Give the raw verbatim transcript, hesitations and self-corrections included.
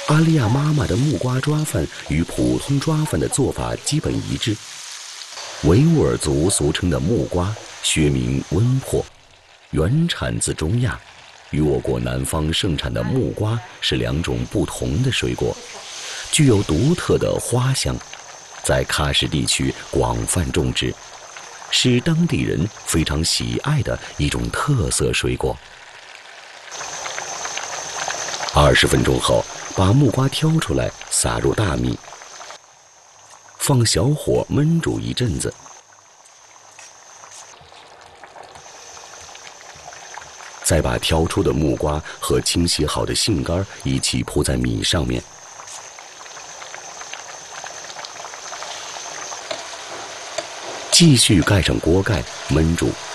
阿丽亚妈妈的木瓜抓饭与普通抓饭的做法基本一致。维吾尔族俗称的木瓜，学名温珀，原产自中亚，与我国南方盛产的木瓜是两种不同的水果，具有独特的花香，在喀什地区广泛种植，是当地人非常喜爱的一种特色水果。二十分钟后，把木瓜挑出来，撒入大米，放小火焖煮一阵子。再把挑出的木瓜和清洗好的杏干一起铺在米上面，继续盖上锅盖焖煮。